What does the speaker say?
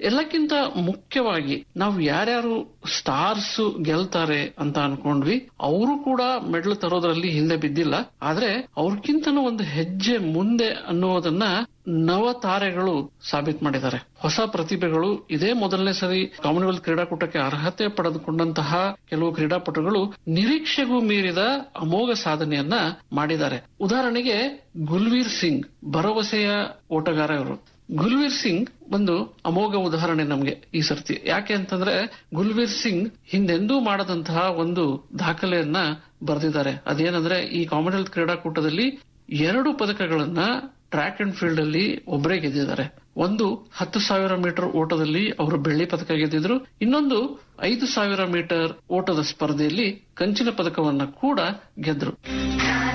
ಎಲ್ಲಕ್ಕಿಂತ ಮುಖ್ಯವಾಗಿ ನಾವು ಯಾರ್ಯಾರು ಸ್ಟಾರ್ಸ್ ಗೆಲ್ತಾರೆ ಅಂತ ಅನ್ಕೊಂಡ್ವಿ, ಅವರು ಕೂಡ ಮೆಡಲ್ ತರೋದ್ರಲ್ಲಿ ಹಿಂದೆ ಬಿದ್ದಿಲ್ಲ. ಆದ್ರೆ ಅವ್ರಕ್ಕಿಂತನೂ ಒಂದು ಹೆಜ್ಜೆ ಮುಂದೆ ಅನ್ನೋದನ್ನ ನವ ತಾರೆಗಳು ಸಾಬೀತು ಮಾಡಿದ್ದಾರೆ. ಹೊಸ ಪ್ರತಿಭೆಗಳು ಇದೇ ಮೊದಲನೇ ಸರಿ ಕಾಮನ್ವೆಲ್ತ್ ಕ್ರೀಡಾಕೂಟಕ್ಕೆ ಅರ್ಹತೆ ಪಡೆದುಕೊಂಡಂತಹ ಕೆಲವು ಕ್ರೀಡಾಪಟುಗಳು ನಿರೀಕ್ಷೆಗೂ ಮೀರಿದ ಅಮೋಘ ಸಾಧನೆಯನ್ನ ಮಾಡಿದ್ದಾರೆ. ಉದಾಹರಣೆಗೆ ಗುಲ್ವೀರ್ ಸಿಂಗ್ ಭರವಸೆಯ ಓಟಗಾರ ಇವರು. ಗುಲ್ವೀರ್ ಸಿಂಗ್ ಒಂದು ಅಮೋಘ ಉದಾಹರಣೆ ನಮ್ಗೆ ಈ ಸರ್ತಿ. ಯಾಕೆ ಅಂತಂದ್ರೆ ಗುಲ್ವೀರ್ ಸಿಂಗ್ ಹಿಂದೆಂದೂ ಮಾಡದಂತಹ ಒಂದು ದಾಖಲೆಯನ್ನ ಬರೆದಿದ್ದಾರೆ. ಅದೇನಂದ್ರೆ ಈ ಕಾಮನ್ವೆಲ್ತ್ ಕ್ರೀಡಾಕೂಟದಲ್ಲಿ 2 ಪದಕಗಳನ್ನ ಟ್ರ್ಯಾಕ್ ಅಂಡ್ ಫೀಲ್ಡ್ ಅಲ್ಲಿ ಒಬ್ಬರೇ ಗೆದ್ದಿದ್ದಾರೆ. ಒಂದು 10,000 ಮೀಟರ್ ಓಟದಲ್ಲಿ ಅವರು ಬೆಳ್ಳಿ ಪದಕ ಗೆದ್ದಿದ್ರು. ಇನ್ನೊಂದು 5,000 ಮೀಟರ್ ಓಟದ ಸ್ಪರ್ಧೆಯಲ್ಲಿ ಕಂಚಿನ ಪದಕವನ್ನ ಕೂಡ ಗೆದ್ರು.